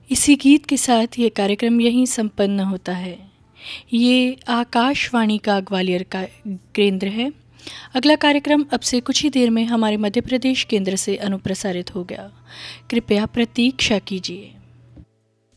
इसी गीत के साथ ये कार्यक्रम यहीं संपन्न होता है। ये आकाशवाणी का ग्वालियर का केंद्र है। अगला कार्यक्रम अब से कुछ ही देर में हमारे मध्य प्रदेश केंद्र से अनुप्रसारित हो गया। कृपया प्रतीक्षा कीजिए।